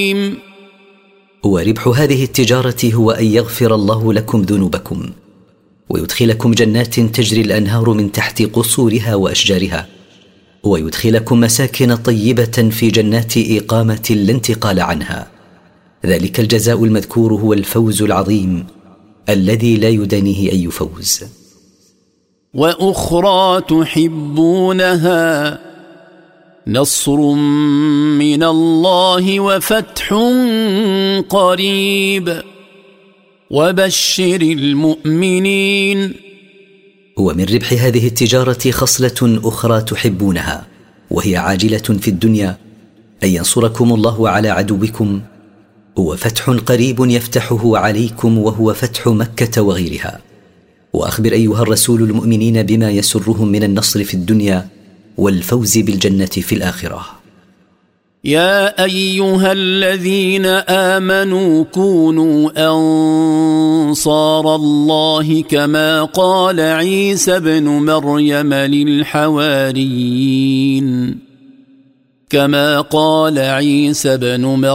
وربح هذه التجارة هو أن يغفر الله لكم ذنوبكم ويدخلكم جنات تجري الأنهار من تحت قصورها وأشجارها، ويدخلكم مساكن طيبة في جنات إقامة لا انتقال عنها. ذلك الجزاء المذكور هو الفوز العظيم الذي لا يدانيه أي فوز. وأخرى تحبونها نصر من الله وفتح قريب وبشر المؤمنين. ومن ربح هذه التجارة خصلة أخرى تحبونها، وهي عاجلة في الدنيا، أن ينصركم الله على عدوكم، وفتح قريب يفتحه عليكم وهو فتح مكة وغيرها. وأخبر أيها الرسول المؤمنين بما يسرهم من النصر في الدنيا والفوز بالجنة في الآخرة. يا أيها الذين آمنوا كونوا أنصار الله كما قال عيسى بن مريم للحواريين